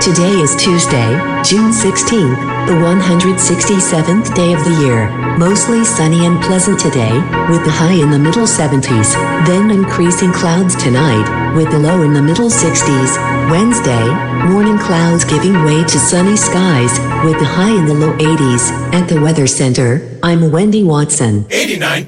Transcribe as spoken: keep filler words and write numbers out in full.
Today is Tuesday, June sixteenth, the one hundred sixty-seventh day of the year. Mostly sunny and pleasant today, with the high in the middle seventies, then increasing clouds tonight, with the low in the middle sixties. Wednesday, morning clouds giving way to sunny skies, with the high in the low eighties. At the Weather Center, I'm Wendy Watson. eighty-nine